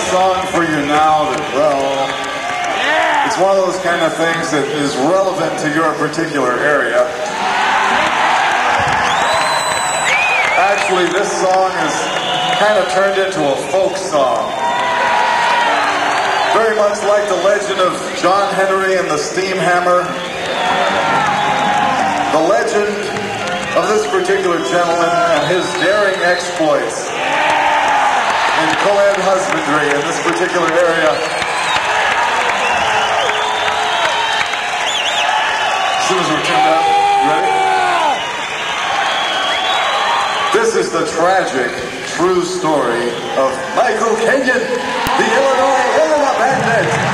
song for you now that, well, it's one of those kind of things that is relevant to your particular area. Actually, this song is kind of turned into a folk song. Very much like the legend of John Henry and the Steam Hammer. The legend of this particular gentleman and his daring exploits in co-ed husbandry in this particular area. As soon as we're tuned up, you ready? This is the tragic, true story of Michael Kenyon, the Illinois Bandit.